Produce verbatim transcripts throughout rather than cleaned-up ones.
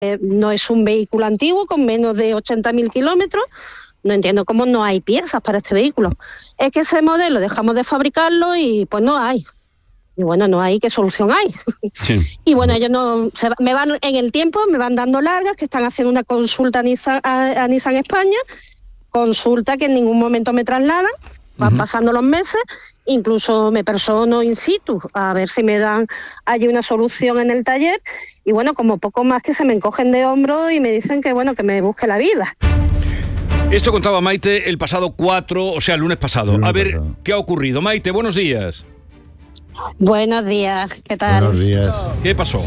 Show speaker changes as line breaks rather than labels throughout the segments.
eh, no es un vehículo antiguo con menos de ochenta mil kilómetros. No entiendo cómo no hay piezas para este vehículo. Es que ese modelo dejamos de fabricarlo y pues no hay. Y bueno, no hay, ¿qué solución hay?
Sí.
Y bueno, ellos no, se, me van en el tiempo, me van dando largas, que están haciendo una consulta a Nissan, a, a Nissan España, consulta que en ningún momento me trasladan, van uh-huh. pasando los meses, incluso me persono in situ a ver si me dan allí una solución en el taller, y bueno, como poco más que se me encogen de hombros y me dicen que bueno, que me busque la vida.
Esto contaba Maite el pasado cuatro, o sea, el lunes pasado. A ver, ¿qué ha ocurrido? Maite, buenos días.
Buenos días, ¿qué tal?
Buenos días.
¿Qué pasó?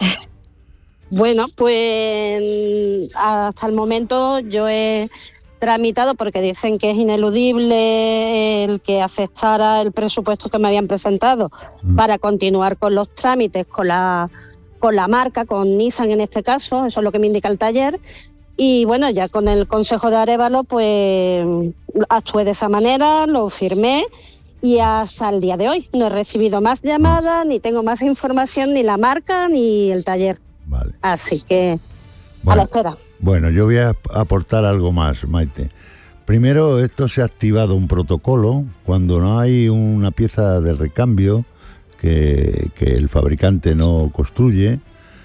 Bueno, pues hasta el momento yo he tramitado, porque dicen que es ineludible el que aceptara el presupuesto que me habían presentado mm. para continuar con los trámites con la, con la marca, con Nissan en este caso, eso es lo que me indica el taller. Y bueno, ya con el Consejo de Arévalo, pues actué de esa manera, lo firmé y hasta el día de hoy no he recibido más llamadas, ni tengo más información, ni la marca, ni el taller.
Vale.
Así que
bueno,
a la espera.
Bueno, yo voy a aportar algo más, Maite. Primero, esto se ha activado un protocolo cuando no hay una pieza de recambio que, que el fabricante no construye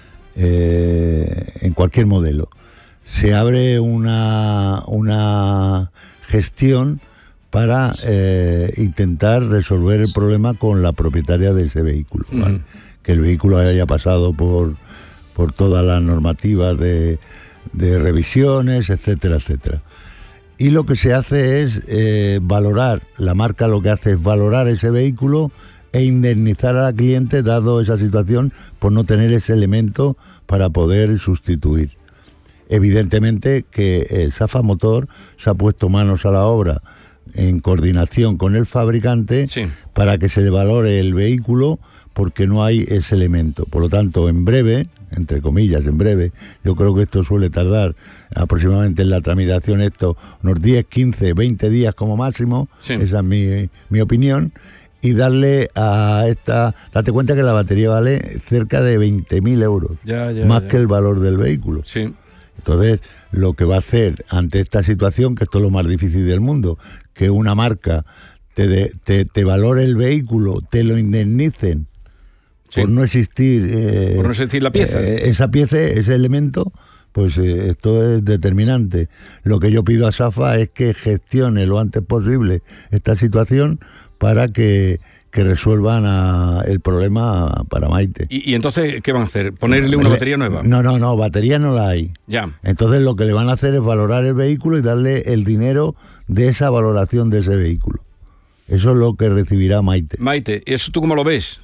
eh, en cualquier modelo. Se abre una, una gestión para eh, intentar resolver el problema con la propietaria de ese vehículo, ¿vale? Uh-huh. Que el vehículo haya pasado por, por todas las normativas de, de revisiones, etcétera, etcétera. Y lo que se hace es eh, valorar, la marca lo que hace es valorar ese vehículo e indemnizar a la cliente dado esa situación por no tener ese elemento para poder sustituir. Evidentemente que el Safa Motor se ha puesto manos a la obra en coordinación con el fabricante sí. para que se le valore el vehículo porque no hay ese elemento. Por lo tanto, en breve, entre comillas, en breve, yo creo que esto suele tardar aproximadamente en la tramitación esto unos diez, quince, veinte días como máximo, sí. esa es mi, mi opinión, y darle a esta... Date cuenta que la batería vale cerca de veinte mil euros,
ya, ya,
más
ya.
que el valor del vehículo.
Sí.
Entonces, lo que va a hacer ante esta situación, que esto es lo más difícil del mundo, que una marca te, de, te, te valore el vehículo, te lo indemnicen sí. por no existir... Eh,
por no existir la pieza.
Eh, esa pieza, ese elemento, pues eh, esto es determinante. Lo que yo pido a Safa es que gestione lo antes posible esta situación para que... que resuelvan a, el problema para Maite.
¿Y, ¿Y entonces qué van a hacer? ¿Ponerle una batería nueva?
No, no, no, batería no la hay.
Ya.
Entonces lo que le van a hacer es valorar el vehículo y darle el dinero de esa valoración de ese vehículo. Eso es lo que recibirá Maite.
Maite, ¿eso tú cómo lo ves?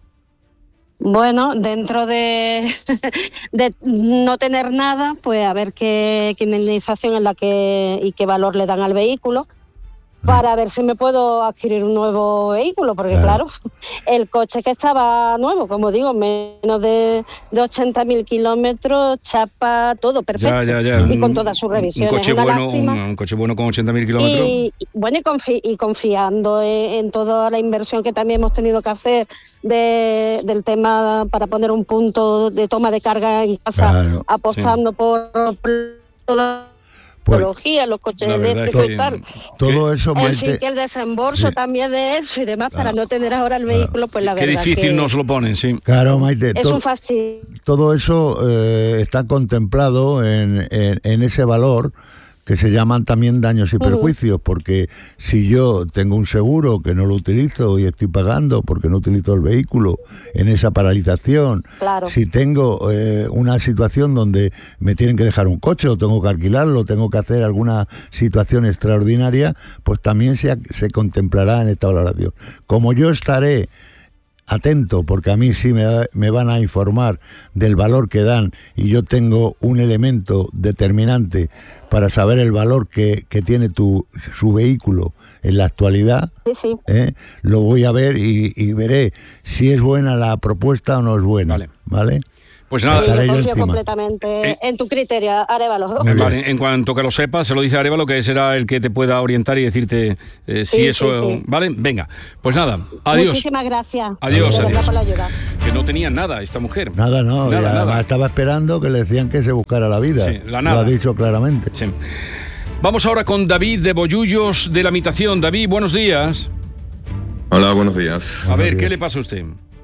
Bueno, dentro de, de no tener nada, pues a ver qué, qué indemnización es la que y qué valor le dan al vehículo, para ver si me puedo adquirir un nuevo vehículo, porque claro, claro el coche que estaba nuevo, como digo, menos de, de ochenta mil kilómetros, chapa, todo perfecto,
ya, ya, ya.
y con todas sus revisiones.
Un coche,
una
bueno, un,
lástima.
un coche bueno con ochenta mil kilómetros.
Y, y, bueno, y, confi- y confiando en, en toda la inversión que también hemos tenido que hacer de, del tema para poner un punto de toma de carga en casa, claro, apostando sí. por, por toda
pues,
los coches eléctricos y tal.
Todo eso,
en
Maite,
fin, que el desembolso sí. también de eso y demás, claro, para no tener ahora el vehículo, pues la
Qué
verdad
difícil
que
nos lo ponen, sí.
Claro, Maite.
Es
todo,
un fastidio.
Todo eso eh, está contemplado en, en, en ese valor que se llaman también daños y perjuicios, uh-huh. porque si yo tengo un seguro que no lo utilizo y estoy pagando porque no utilizo el vehículo en esa paralización,
claro.
si tengo eh, una situación donde me tienen que dejar un coche o tengo que alquilarlo, tengo que hacer alguna situación extraordinaria, pues también se, se contemplará en esta valoración. Como yo estaré atento, porque a mí sí me, me van a informar del valor que dan y yo tengo un elemento determinante para saber el valor que, que tiene tu, su vehículo en la actualidad,
sí, sí.
¿eh? Lo voy a ver y, y veré si es buena la propuesta o no es buena.
Vale.
¿Vale?
Pues nada,
sí, yo confío
encima.
completamente eh, en tu criterio, Arévalo.
Vale, en cuanto que lo sepas, se lo dice Arévalo, que será el que te pueda orientar y decirte eh, si
sí,
eso...
Sí, sí.
¿Vale? Venga, pues nada, adiós.
Muchísimas gracias.
Adiós,
de
adiós.
por la ayuda.
Que no tenía nada esta mujer.
Nada, no.
Nada,
y además
nada.
estaba esperando que le decían que se buscara la vida.
Sí, la nada.
Lo ha dicho claramente.
Sí. Vamos ahora con David de Bollullos de la Habitación. David, buenos días.
Hola, buenos días.
A ver, ¿qué le pasa a usted?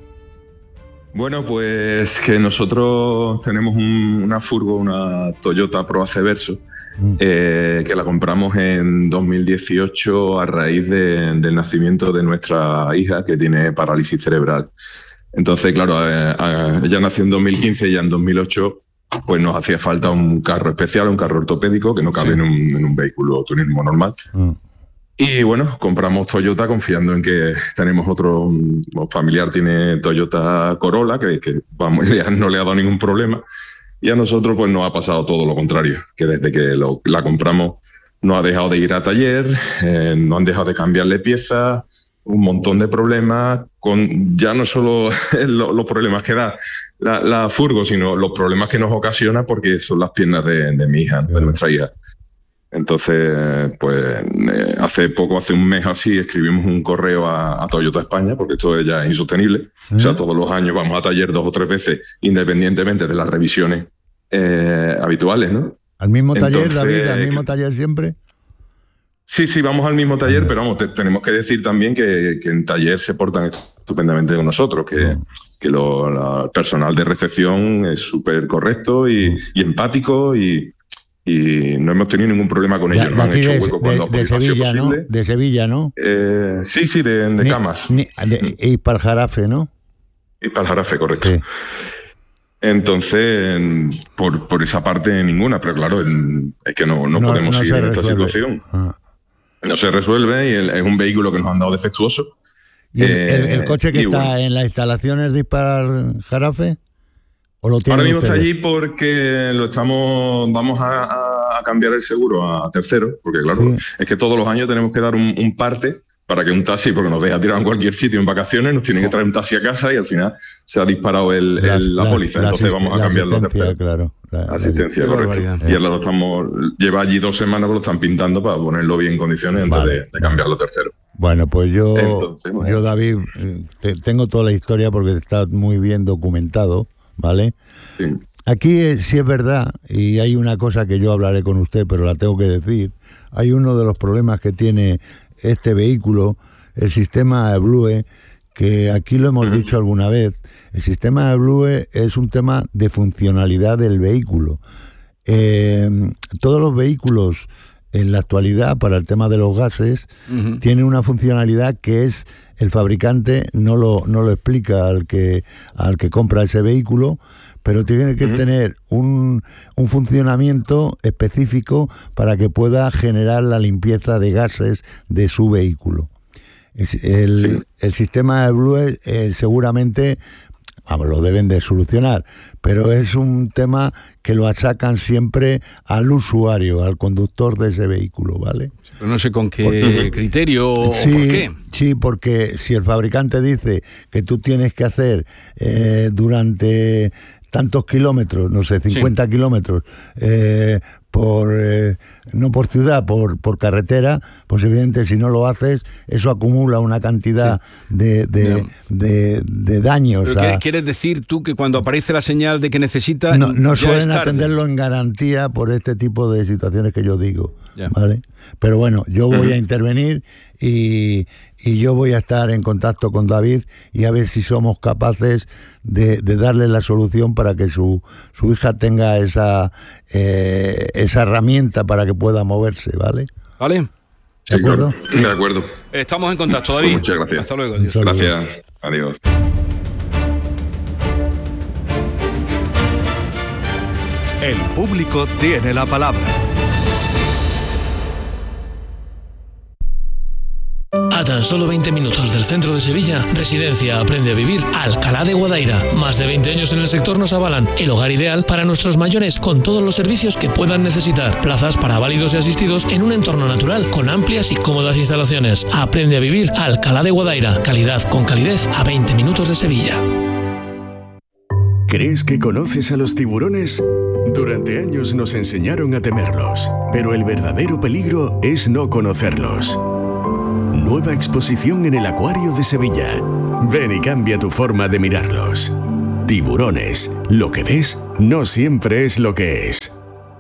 Bueno, pues que nosotros tenemos un, una furgo, una Toyota Proace Verso, mm. eh, que la compramos en dos mil dieciocho a raíz de, del nacimiento de nuestra hija, que tiene parálisis cerebral. Entonces, claro, eh, eh, ella nació en dos mil quince y ya en dos mil ocho pues nos hacía falta un carro especial, un carro ortopédico que no cabe sí. en, un, en un vehículo turismo normal. Mm. Y bueno, compramos Toyota confiando en que tenemos otro un familiar, tiene Toyota Corolla, que, que vamos, ya no le ha dado ningún problema. Y a nosotros pues nos ha pasado todo lo contrario, que desde que lo, la compramos no ha dejado de ir a taller, eh, no han dejado de cambiarle piezas, un montón de problemas, con ya no solo los, los problemas que da la, la furgo, sino los problemas que nos ocasiona porque son las piernas de, de mi hija, de nuestra hija. Entonces, pues eh, hace poco, hace un mes así, escribimos un correo a, a Toyota España, porque esto ya es insostenible. ¿Eh? O sea, todos los años vamos a taller dos o tres veces, independientemente de las revisiones eh, habituales, ¿no?
¿Al mismo taller, Entonces, David? ¿Al mismo taller siempre?
Sí, sí, vamos al mismo taller, pero vamos, te, tenemos que decir también que, que en taller se portan estupendamente con nosotros, que, que lo, la, el personal de recepción es súper correcto y, y empático y... y no hemos tenido ningún problema con ellos. Nos han hecho hueco cuando
de, de Sevilla, ¿no? De Sevilla, ¿no?
Eh, sí, sí, de, de
ni,
camas.
Ni, de, y para el Jarafe, ¿no?
Y para el Jarafe, correcto.
Sí.
Entonces, por, por esa parte ninguna, pero claro, es que no, no, no podemos no seguir en esta situación. Ah. No se resuelve y el, es un vehículo que nos han dado defectuoso.
¿Y el, eh, el, el coche que está bueno. en las instalaciones de Hispar Jarafe? ¿O lo
Ahora mismo
ustedes?
Está allí porque lo estamos, vamos a, a cambiar el seguro a tercero, porque claro, sí. es que todos los años tenemos que dar un, un parte para que un taxi, porque nos deja tirar en cualquier sitio en vacaciones, nos tiene que traer un taxi a casa y al final se ha disparado el, la, el, la, la póliza, la, entonces la vamos a cambiarlo a tercero.
Claro, la,
asistencia,
la,
correcto.
La,
y ahora lo estamos, lleva allí dos semanas, pero lo están pintando para ponerlo bien en condiciones antes vale. de, de cambiarlo a tercero.
Bueno, pues yo, entonces, bueno. yo David, te, tengo toda la historia porque está muy bien documentado, ¿vale?
Sí.
Aquí sí es verdad, y hay una cosa que yo hablaré con usted, pero la tengo que decir. Hay uno de los problemas que tiene este vehículo, el sistema Blue, que aquí lo hemos uh-huh. dicho alguna vez. El sistema Blue es un tema de funcionalidad del vehículo. Eh, todos los vehículos en la actualidad, para el tema de los gases, uh-huh. tienen una funcionalidad que es, el fabricante no lo, no lo explica al que, al que compra ese vehículo, pero tiene que uh-huh. tener un, un funcionamiento específico para que pueda generar la limpieza de gases de su vehículo. El, sí. el sistema de Blue eh, seguramente, vamos, lo deben de solucionar, pero es un tema que lo achacan siempre al usuario, al conductor de ese vehículo, ¿vale?
Pero no sé con qué porque, criterio o
sí,
por qué.
Sí, porque si el fabricante dice que tú tienes que hacer eh, durante tantos kilómetros, no sé, cincuenta sí. kilómetros, eh, por eh, no por ciudad, por, por carretera, pues evidente si no lo haces, eso acumula una cantidad sí. de, de, de, de daños.
¿Pero a... ¿Quieres decir tú que cuando aparece la señal de que necesita...
No, no suelen atenderlo en garantía por este tipo de situaciones que yo digo, ya. ¿vale? Pero bueno, yo voy uh-huh. a intervenir y, y yo voy a estar en contacto con David y a ver si somos capaces de, de darle la solución para que su, su hija tenga esa... Eh, esa herramienta para que pueda moverse, ¿vale?
¿Vale?
¿De acuerdo? Sí, de acuerdo.
Estamos en contacto, David.
Muchas gracias.
Hasta luego. Adiós.
Gracias. Adiós.
El público tiene la palabra.
A tan solo veinte minutos del centro de Sevilla, Residencia Aprende a Vivir Alcalá de Guadaira. Más de veinte años en el sector nos avalan. El hogar ideal para nuestros mayores con todos los servicios que puedan necesitar. Plazas para válidos y asistidos en un entorno natural con amplias y cómodas instalaciones. Aprende a Vivir Alcalá de Guadaira. Calidad con calidez a veinte minutos de Sevilla.
¿Crees que conoces a los tiburones? Durante años nos enseñaron a temerlos, pero el verdadero peligro es no conocerlos. Nueva exposición en el Acuario de Sevilla. Ven y cambia tu forma de mirarlos. Tiburones. Lo que ves no siempre es lo que es.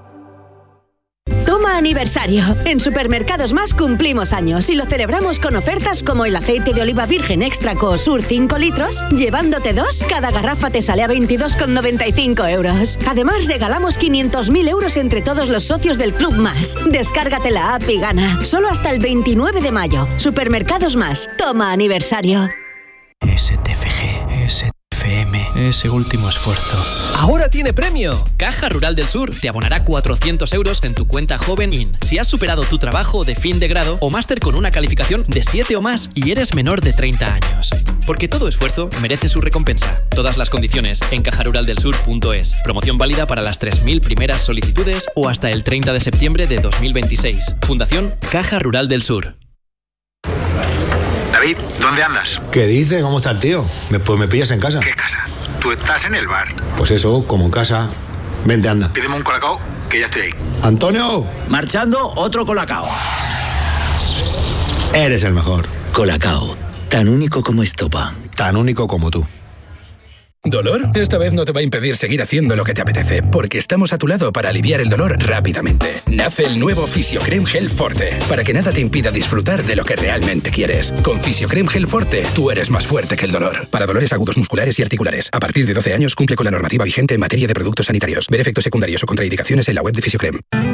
Toma aniversario. En Supermercados Más cumplimos años y lo celebramos con ofertas como el aceite de oliva virgen extra Coosur cinco litros. Llevándote dos, cada garrafa te sale a veintidós con noventa y cinco euros. Además, regalamos quinientos mil euros entre todos los socios del Club Más. Descárgate la app y gana. Solo hasta el veintinueve de mayo. Supermercados Más. Toma aniversario.
S T F G, S T F M, ese último esfuerzo.
¡Ahora tiene premio! Caja Rural del Sur te abonará cuatrocientos euros en tu cuenta Joven In si has superado tu trabajo de fin de grado o máster con una calificación de siete o más y eres menor de treinta años. Porque todo esfuerzo merece su recompensa. Todas las condiciones en caja rural del sur punto es. Promoción válida para las tres mil primeras solicitudes o hasta el treinta de septiembre de dos mil veintiséis. Fundación Caja Rural del Sur.
David, ¿dónde andas?
¿Qué dices? ¿Cómo está el tío? Me, pues me pillas en casa.
¿Qué casa? Tú estás en el bar.
Pues eso, como en casa. Vente, anda.
Pídeme un colacao, que ya estoy ahí.
¡Antonio!
Marchando, otro colacao.
Eres el mejor.
Colacao, tan único como estopa.
Tan único como tú.
¿Dolor? Esta vez no te va a impedir seguir haciendo lo que te apetece, porque estamos a tu lado para aliviar el dolor rápidamente. Nace el nuevo Fisiocrem Gel Forte, para que nada te impida disfrutar de lo que realmente quieres. Con Fisiocrem Gel Forte, tú eres más fuerte que el dolor. Para dolores agudos musculares y articulares. A partir de doce años cumple con la normativa vigente en materia de productos sanitarios. Ver efectos secundarios o contraindicaciones en la web de Fisiocrem.